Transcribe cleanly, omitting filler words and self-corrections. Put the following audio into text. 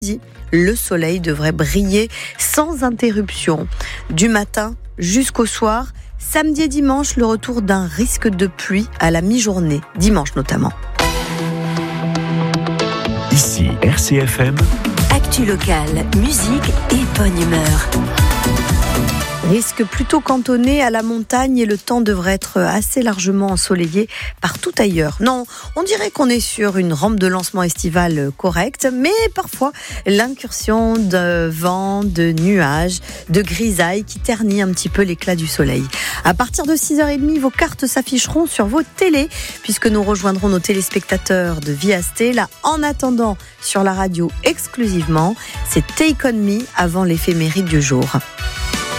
Le soleil devrait briller sans interruption. Du matin jusqu'au soir, samedi et dimanche, le retour d'un risque de pluie à la mi-journée, dimanche notamment. Ici RCFM. Actu locale, musique et bonne humeur. Risque plutôt cantonné à la montagne et le temps devrait être assez largement ensoleillé partout ailleurs. Non, on dirait qu'on est sur une rampe de lancement estivale correcte, mais parfois l'incursion de vent, de nuages, de grisailles qui ternit un petit peu l'éclat du soleil. À partir de 6h30, vos cartes s'afficheront sur vos télés puisque nous rejoindrons nos téléspectateurs de Viasté. Là, en attendant, sur la radio exclusivement, c'est Take On Me avant l'éphéméride du jour.